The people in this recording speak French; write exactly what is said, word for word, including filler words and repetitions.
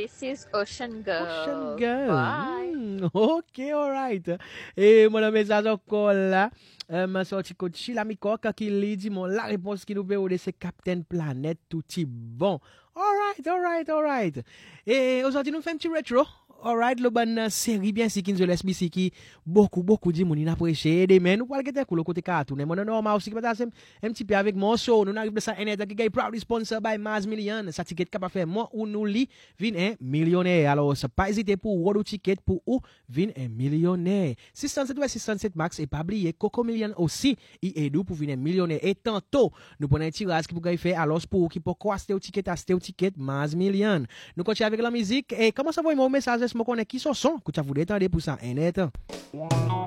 This is Ocean Girl. Ocean Girl. Bye. Hmm, ok, alright. Et mon message encore là. Euh, ma sorti coach Sheila Mikoka qui lui dit mon la réponse qui nous veut c'est Captain Planet tout est bon. Alright, alright, alright. Et aujourd'hui nous faisons un petit rétro. Alright, le ban série bien si qui nous laisse ici qui beaucoup beaucoup dit mon inapprécié des mais nous pas que cool côté cartoon mon normal aussi qui passe un petit peu avec mon show nous arrive ça un qui est proudly sponsored by Maz Million ça ticket capable faire moi ou nous li vin un millionnaire alors ça pas hésiter pour World ticket pour ou vin un millionnaire six cent sept ou six cent sept max et pas oublier Coco Million aussi il aide pour venir un millionnaire et tantôt nous prenons un tirage qui pour faire alors pour qui pour quoi acheter au ticket acheter au ticket Maz Million nous continuons avec la musique et comment ça va mon message moi connais qui sont son que tu voulais attendre pour ça un net